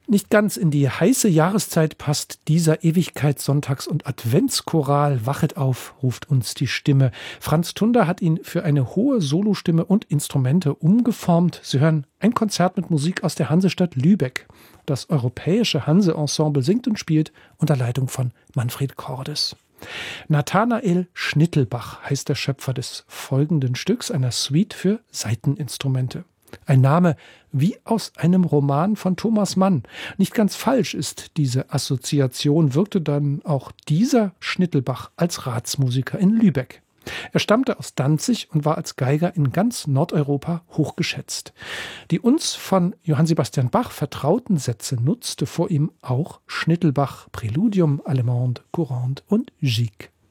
Nicht ganz in die heiße Jahreszeit passt dieser Ewigkeitssonntags- und Adventschoral. Wachet auf, ruft uns die Stimme. Franz Tunder hat ihn für eine hohe Solostimme und Instrumente umgeformt. Sie hören ein Konzert mit Musik aus der Hansestadt Lübeck. Das europäische Hanse-Ensemble singt und spielt unter Leitung von Manfred Cordes. Nathanael Schnittelbach heißt der Schöpfer des folgenden Stücks, einer Suite für Saiteninstrumente. Ein Name wie aus einem Roman von Thomas Mann. Nicht ganz falsch ist diese Assoziation, wirkte dann auch dieser Schnittelbach als Ratsmusiker in Lübeck. Er stammte aus Danzig und war als Geiger in ganz Nordeuropa hochgeschätzt. Die uns von Johann Sebastian Bach vertrauten Sätze nutzte vor ihm auch Schnittelbach, Präludium, Allemande, Courante und Gigue.